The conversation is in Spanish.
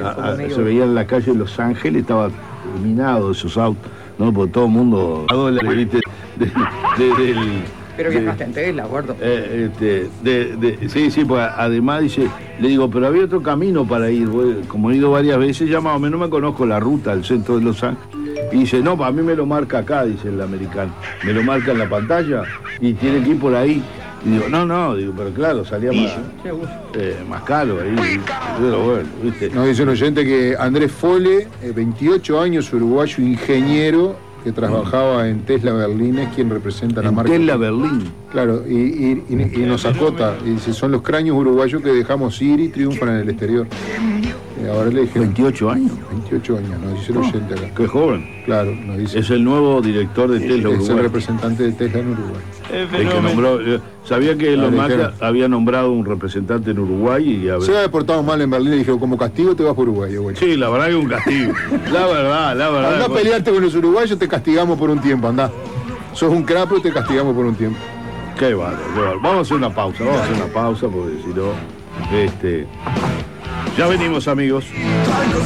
Se veía en la calle de Los Ángeles, estaba iluminado esos autos, ¿no? Porque todo el mundo... ¿viste? Pero viajaste en Tesla, gordo. Sí, pues además dice, le digo, pero había otro camino para ir, como he ido varias veces, ya más o menos me conozco la ruta al centro de Los Ángeles. Y dice, no, para mí me lo marca acá, dice el americano. Me lo marca en la pantalla y tiene que ir por ahí. Y digo, no, pero claro, salía más caro ahí. Pero bueno, ¿viste? Nos dice un oyente que Andrés Fole, 28 años, uruguayo, ingeniero, que trabajaba en Tesla Berlín, es quien representa la marca. Tesla Berlín. Claro, y nos acota, y dice, son los cráneos uruguayos que dejamos ir y triunfan en el exterior. Ahora le dije... 28 años. 28 años, nos dice el oyente acá. Qué joven. Claro, nos dice. Es el nuevo director de Tesla Uruguay. Es el representante de Tesla en Uruguay. El que nombró, sabía que Elon Musk había nombrado un representante en Uruguay y se había portado mal en Berlín y dijo, como castigo te vas por Uruguay, güey. Sí, la verdad que es un castigo. La verdad. Andá a pelearte con los uruguayos, te castigamos por un tiempo, andá. Sos un crapo y te castigamos por un tiempo. Qué bárbaro. Vamos a hacer una pausa, porque si no, ya venimos, amigos.